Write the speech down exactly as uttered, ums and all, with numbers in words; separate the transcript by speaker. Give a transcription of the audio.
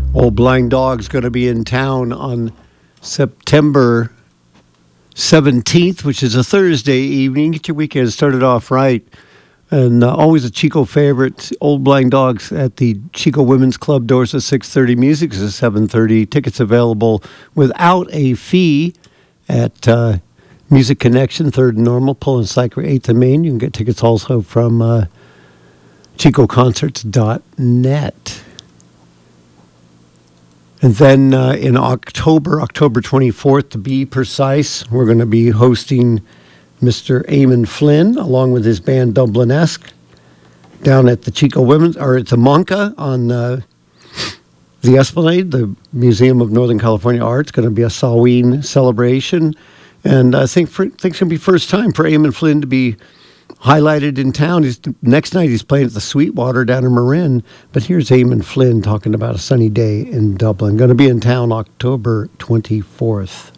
Speaker 1: Old Blind Dog's going to be in town on September seventeenth, which is a Thursday evening. Get your weekend started off right. And uh, always a Chico favorite, Old Blind Dogs at the Chico Women's Club. Doors at six thirty. Music is at seven thirty. Tickets available without a fee at uh, Music Connection, third and Normal, Pull and Cycle, eighth and Main. You can get tickets also from uh, chico concerts dot net. And then uh, in October, October twenty-fourth, to be precise, we're going to be hosting Mister Eamon Flynn, along with his band Dublinesque, down at the Chico Women's, or at the Monca on uh, the Esplanade, the Museum of Northern California Art. It's going to be a Samhain celebration. And I think, for, I think it's going to be first time for Eamon Flynn to be highlighted in town. He's, next night he's playing at the Sweetwater down in Marin. But here's Eamon Flynn talking about a sunny day in Dublin. Going to be in town October twenty-fourth.